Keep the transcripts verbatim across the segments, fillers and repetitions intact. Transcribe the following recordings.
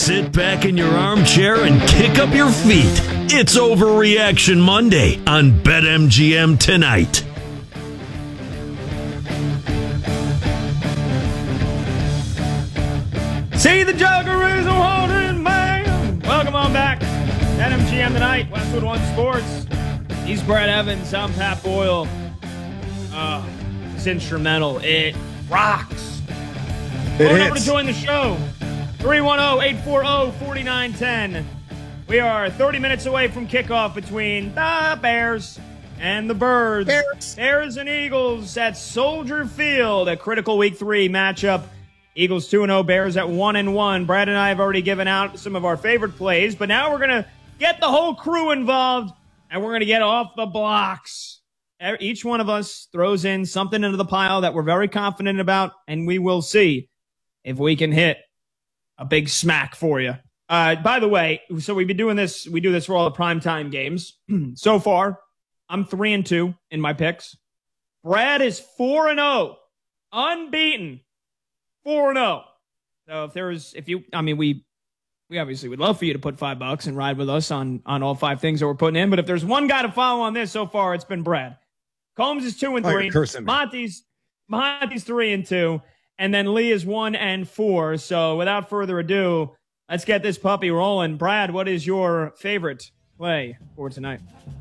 Sit back in your armchair and kick up your feet. It's Overreaction Monday on BetMGM Tonight. See the Joker is a haunted man. Welcome on back. BetMGM Tonight, Westwood One Sports. He's Brad Evans. I'm Pat Boyle. Uh, it's instrumental. It rocks. It Phone hits. number to join the show. three one zero, eight four zero, four nine one zero. We are thirty minutes away from kickoff between the Bears and the Birds. Bears. Bears and Eagles at Soldier Field, a critical week three matchup. Eagles two and oh, Bears at one and one. Brad and I have already given out some of our favorite plays, but now we're going to get the whole crew involved, and we're going to get off the blocks. Each one of us throws in something into the pile that we're very confident about, and we will see if we can hit a big smack for you. Uh, by the way, so we've been doing this. We do this for all the primetime games. So far, I'm three and two in my picks. Brad is four and zero, unbeaten, four and zero. So if there was, if you, I mean, we, we obviously would love for you to put five bucks and ride with us on on all five things that we're putting in. But if there's one guy to follow on this so far, it's been Brad. Combs is two and Oh, three. you're cursing me. Monty's Monty's three and two. And then Lee is one and four. So without further ado, let's get this puppy rolling. Brad, what is your favorite play for tonight?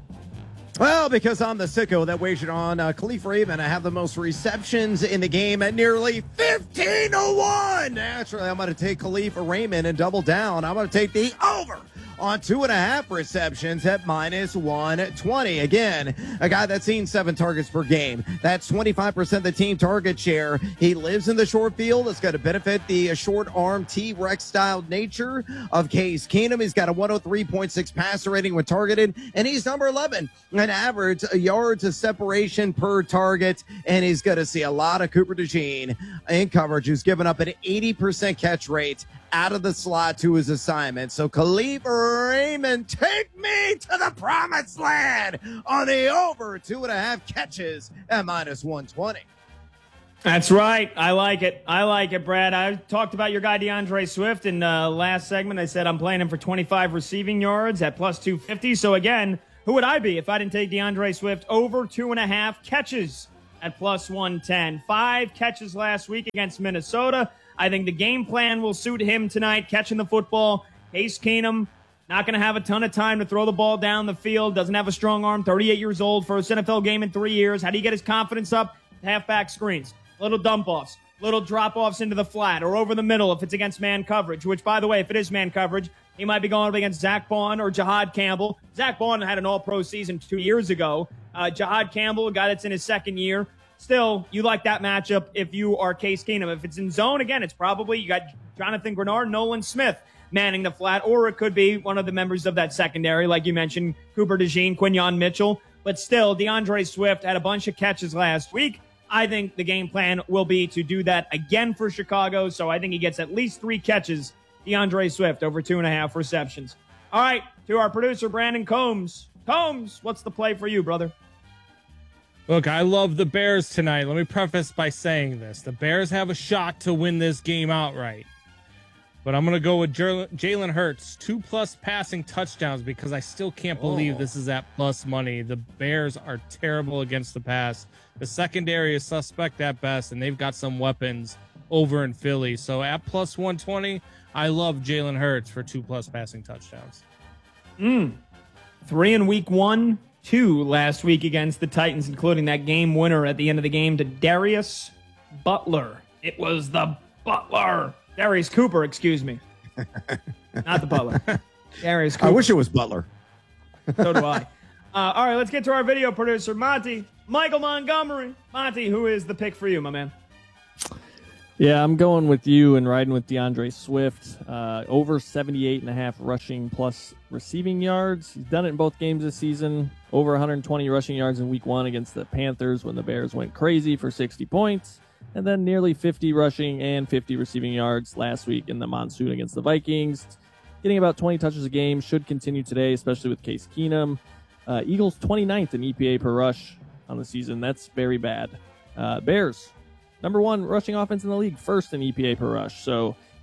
Well, because I'm the sicko that wagered on uh, Khalif Raymond, I have the most receptions in the game at nearly fifteen to one. Naturally, I'm going to take Khalif Raymond and double down. I'm going to take the over on two and a half receptions at minus one twenty. Again, a guy that's seen seven targets per game. That's twenty-five percent the team target share. He lives in the short field. It's going to benefit the short arm T-Rex style nature of Case Keenum. He's got a one oh three point six passer rating when targeted, and he's number eleven an average yards of separation per target, and he's going to see a lot of Cooper DeJean in coverage, who's given up an eighty percent catch rate out of the slot to his assignment. So Khalif Raymond, take me to the promised land on the over two and a half catches at minus one twenty. That's right. I like it. I like it, Brad. I talked about your guy DeAndre Swift in uh, last segment. I said I'm playing him for twenty-five receiving yards at plus two fifty. So again, who would I be if I didn't take DeAndre Swift over two and a half catches at plus one ten? Five catches last week against Minnesota. I think the game plan will suit him tonight, catching the football. Case Keenum, not going to have a ton of time to throw the ball down the field. Doesn't have a strong arm, thirty-eight years old, first N F L game in three years. How do you get his confidence up? Halfback screens, little dump-offs, little drop-offs into the flat or over the middle if it's against man coverage, which, by the way, if it is man coverage, he might be going up against Zach Bond or Jahad Campbell. Zach Bond had an all-pro season two years ago. Uh, Jahad Campbell, a guy that's in his second year. Still, you like that matchup if you are Case Keenum. If it's in zone, again, it's probably you got Jonathan Grenard, Nolan Smith manning the flat, or it could be one of the members of that secondary, like you mentioned, Cooper DeJean, Quinyon Mitchell. But still, DeAndre Swift had a bunch of catches last week. I think the game plan will be to do that again for Chicago, so I think he gets at least three catches, DeAndre Swift, over two and a half receptions. All right, to our producer, Brandon Combs. Combs, what's the play for you, brother? Look, I love the Bears tonight. Let me preface by saying this. The Bears have a shot to win this game outright. But I'm going to go with Jalen Hurts, two-plus passing touchdowns, because I still can't believe Oh. this is at plus money. The Bears are terrible against the pass. The secondary is suspect at best, and they've got some weapons over in Philly. So at plus one twenty, I love Jalen Hurts for two-plus passing touchdowns. Mm. Three in week one. Two last week against the Titans, including that game winner at the end of the game to Darius Butler. It was the Butler. Darius Cooper, excuse me. Not the Butler. Darius Cooper. I wish it was Butler. So do I. Uh, all right, let's get to our video producer, Monty. Michael Montgomery. Monty, who is the pick for you, my man? Yeah, I'm going with you and riding with DeAndre Swift. Uh, over seventy-eight and a half rushing plus receiving yards. He's done it in both games this season. Over one hundred twenty rushing yards in week one against the Panthers when the Bears went crazy for sixty points. And then nearly fifty rushing and fifty receiving yards last week in the monsoon against the Vikings. Getting about twenty touches a game. Should continue today, especially with Case Keenum. Uh, Eagles twenty-ninth in E P A per rush on the season. That's very bad. Uh, Bears. Number one rushing offense in the league, first in E P A per rush. So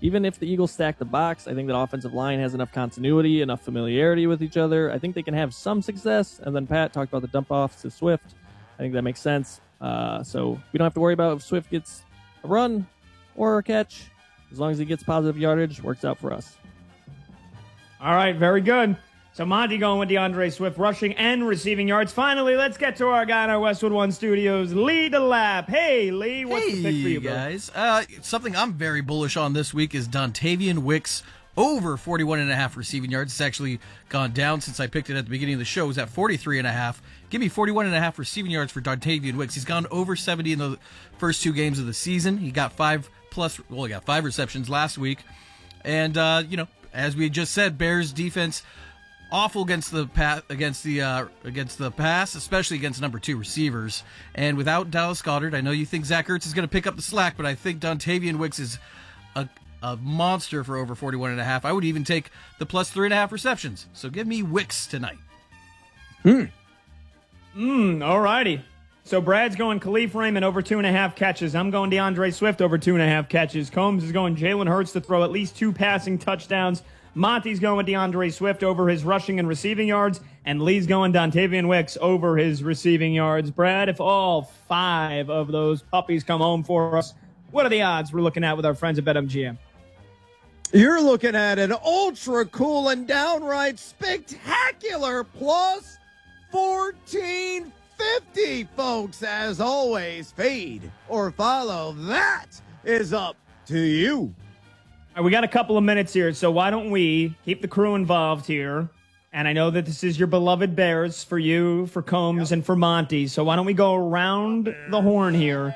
even if the Eagles stack the box, I think that offensive line has enough continuity, enough familiarity with each other. I think they can have some success. And then Pat talked about the dump offs to Swift. I think that makes sense. Uh, so we don't have to worry about if Swift gets a run or a catch. As long as he gets positive yardage, works out for us. All right, very good. So Monty going with DeAndre Swift, rushing and receiving yards. Finally, let's get to our guy in our Westwood One studios, Lee DeLapp. Hey, Lee, what's hey, the pick for you, bro? guys? Uh, something I'm very bullish on this week is Dontavian Wicks over forty-one and a half receiving yards. It's actually gone down since I picked it at the beginning of the show. It was at forty-three and a half. Give me forty-one and a half receiving yards for Dontavian Wicks. He's gone over seventy in the first two games of the season. He got five plus, well, he got five receptions last week. And, uh, you know, as we just said, Bears defense awful against the pass, against the uh, against the pass, especially against number two receivers. And without Dallas Goedert, I know you think Zach Ertz is going to pick up the slack, but I think Dontavian Wicks is a, a monster for over forty-one and a half. I would even take the plus three and a half receptions. So give me Wicks tonight. Hmm. Hmm. All righty. So Brad's going Khalif Raymond over two and a half catches. I'm going DeAndre Swift over two and a half catches. Combs is going Jalen Hurts to throw at least two passing touchdowns. Monty's going with DeAndre Swift over his rushing and receiving yards. And Lee's going Dontavian Wicks over his receiving yards. Brad, if all five of those puppies come home for us, what are the odds we're looking at with our friends at BetMGM? You're looking at an ultra cool and downright spectacular plus fourteen fifty, folks. As always, fade or follow. That is up to you. All right, we got a couple of minutes here, so why don't we keep the crew involved here? And I know that this is your beloved Bears for you, for Combs, yep. and for Monty. So why don't we go around the horn here,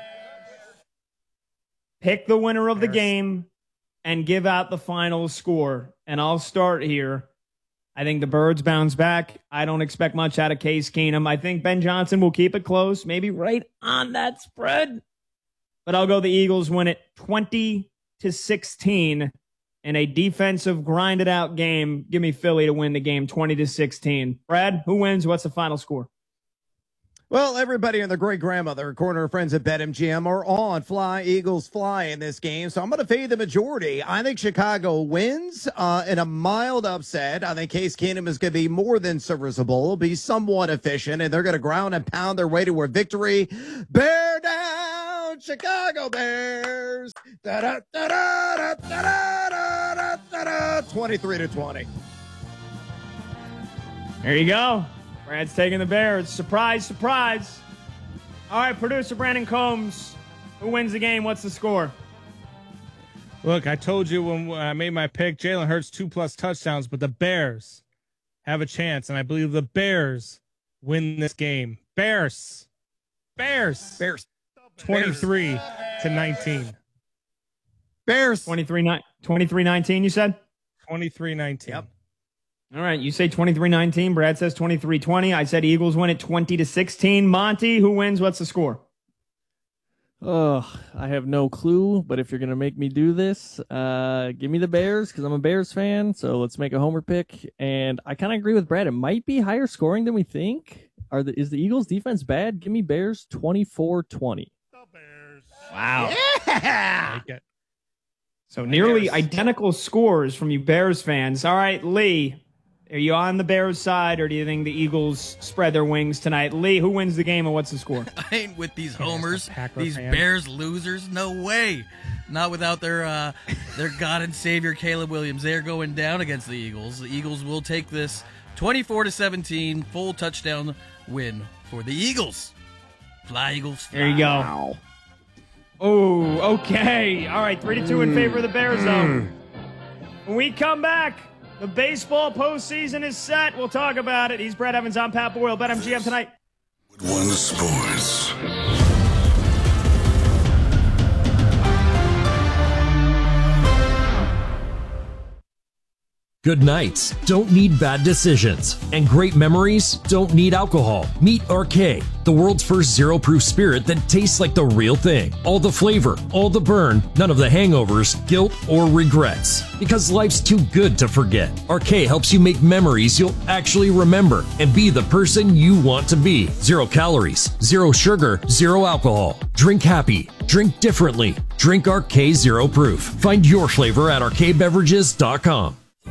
pick the winner of the game, and give out the final score. And I'll start here. I think the Birds bounce back. I don't expect much out of Case Keenum. I think Ben Johnson will keep it close, maybe right on that spread. But I'll go the Eagles win it twenty to sixteen in a defensive grinded out game. Give me Philly to win the game twenty to sixteen. Brad, who wins? What's the final score? Well, everybody and their great grandmother, corner friends at BetMGM, are on Fly Eagles Fly in this game. So I'm going to fade the majority. I think Chicago wins uh, in a mild upset. I think Case Keenum is going to be more than serviceable, be somewhat efficient, and they're going to ground and pound their way to a victory. Bear down, Chicago Bears. Da-da, da-da, da-da, da-da, da-da, twenty-three to twenty. There you go. Brad's taking the Bears. Surprise, surprise. All right, producer Brandon Combs. Who wins the game? What's the score? Look, I told you when I made my pick, Jalen Hurts two-plus touchdowns, but the Bears have a chance, and I believe the Bears win this game. Bears. Bears. Bears. twenty-three to nineteen. Bears. twenty-three nineteen, you said? twenty-three nineteen. Yep. All right, you say twenty-three nineteen. Brad says twenty-three twenty. I said Eagles win it twenty to sixteen. Monty, who wins? What's the score? Oh, I have no clue, but if you're going to make me do this, uh, give me the Bears because I'm a Bears fan. So let's make a homer pick. And I kind of agree with Brad. It might be higher scoring than we think. Are the, is the Eagles defense bad? Give me Bears twenty-four twenty. The Bears. Wow. Yeah. Like it. So nearly Bears. Identical identical scores from you Bears fans. All right, Lee, are you on the Bears side, or do you think the Eagles spread their wings tonight? Lee, who wins the game, and what's the score? I ain't with these homers, Packer these fan. Bears losers. No way. Not without their uh, their God and Savior Caleb Williams. They're going down against the Eagles. The Eagles will take this twenty-four to seventeen, full touchdown win for the Eagles. Fly Eagles. Fly. There you go. Wow. Oh, okay. All right, three to two in favor of the Bears, though. When we come back, the baseball postseason is set. We'll talk about it. He's Brad Evans. I'm Pat Boyle. BetMGM tonight. One Sports. Good nights don't need bad decisions, and great memories don't need alcohol. Meet R K, the world's first zero-proof spirit that tastes like the real thing. All the flavor, all the burn, none of the hangovers, guilt, or regrets. Because life's too good to forget. R K helps you make memories you'll actually remember and be the person you want to be. Zero calories, zero sugar, zero alcohol. Drink happy. Drink differently. Drink R K Zero Proof. Find your flavor at R K beverages dot com.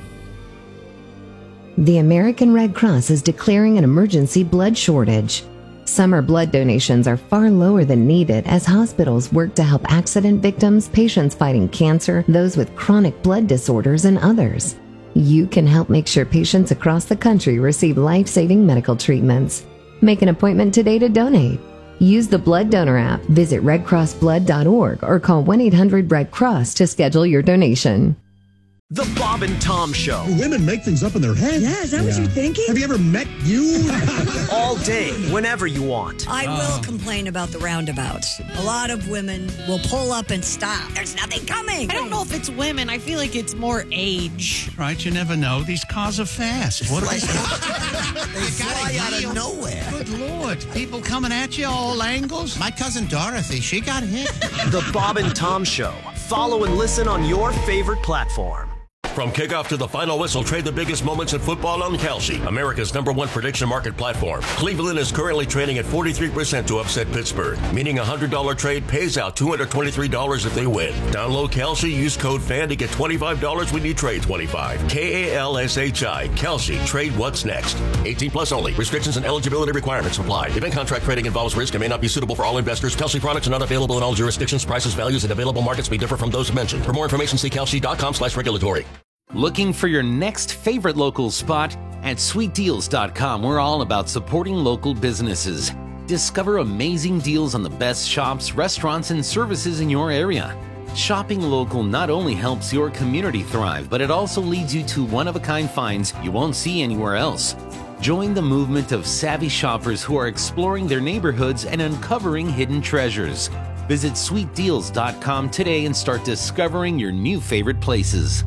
The American Red Cross is declaring an emergency blood shortage. Summer blood donations are far lower than needed as hospitals work to help accident victims, patients fighting cancer, those with chronic blood disorders, and others. You can help make sure patients across the country receive life-saving medical treatments. Make an appointment today to donate. Use the Blood Donor app, visit red cross blood dot org, or call one eight hundred red cross to schedule your donation. The Bob and Tom Show. Women make things up in their head. Yeah, is that yeah. what you're thinking? Have you ever met you? All day, whenever you want. I will complain about the roundabouts. A lot of women will pull up and stop. There's nothing coming. I don't know if it's women. I feel like it's more age. Right, you never know. These cars are fast. What are they? They fly out of nowhere. Good Lord. People coming at you all angles. My cousin Dorothy, she got hit. The Bob and Tom Show. Follow and listen on your favorite platform. From kickoff to the final whistle, trade the biggest moments in football on Kalshi, America's number one prediction market platform. Cleveland is currently trading at forty-three percent to upset Pittsburgh, meaning a one hundred dollars trade pays out two hundred twenty-three dollars if they win. Download Kalshi, use code FAN to get twenty-five dollars when you trade twenty-five. K A L S H I, Kalshi. Trade what's next. eighteen plus only. Restrictions and eligibility requirements apply. Event contract trading involves risk and may not be suitable for all investors. Kalshi products are not available in all jurisdictions. Prices, values, and available markets may differ from those mentioned. For more information, see kalshi dot com slash regulatory. Looking for your next favorite local spot? At sweet deals dot com, we're all about supporting local businesses. Discover amazing deals on the best shops, restaurants, and services in your area. Shopping local not only helps your community thrive, but it also leads you to one-of-a-kind finds you won't see anywhere else. Join the movement of savvy shoppers who are exploring their neighborhoods and uncovering hidden treasures. Visit sweet deals dot com today and start discovering your new favorite places.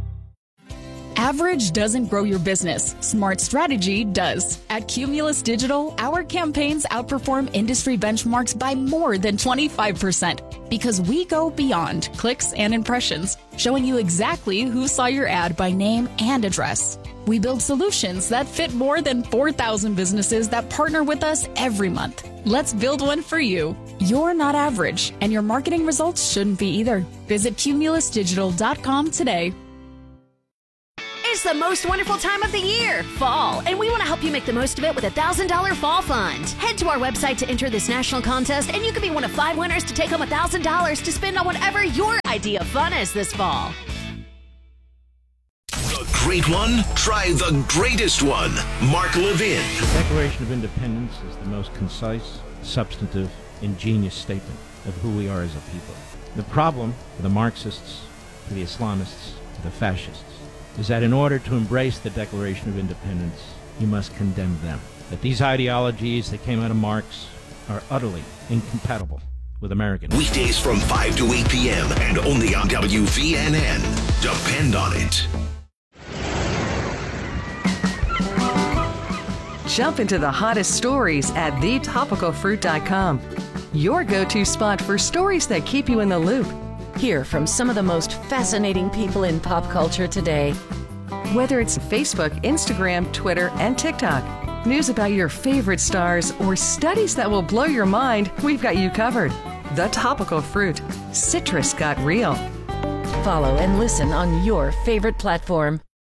Average doesn't grow your business. Smart strategy does. At Cumulus Digital, our campaigns outperform industry benchmarks by more than twenty-five percent because we go beyond clicks and impressions, showing you exactly who saw your ad by name and address. We build solutions that fit more than four thousand businesses that partner with us every month. Let's build one for you. You're not average, and your marketing results shouldn't be either. Visit cumulus digital dot com today. It's the most wonderful time of the year, fall, and we want to help you make the most of it with a one thousand dollars Fall Fund. Head to our website to enter this national contest, and you could be one of five winners to take home one thousand dollars to spend on whatever your idea of fun is this fall. The great one? Try the greatest one. Mark Levin. The Declaration of Independence is the most concise, substantive, ingenious statement of who we are as a people. The problem for the Marxists, for the Islamists, for the fascists, is that in order to embrace the Declaration of Independence, you must condemn them. That these ideologies that came out of Marx are utterly incompatible with American. Weekdays from five to eight p.m. and only on W V N N. Depend on it. Jump into the hottest stories at the topical fruit dot com. Your go-to spot for stories that keep you in the loop. Hear from some of the most fascinating people in pop culture today. Whether it's Facebook, Instagram, Twitter, and TikTok, news about your favorite stars, or studies that will blow your mind, we've got you covered. The Topical Fruit. Citrus got real. Follow and listen on your favorite platform.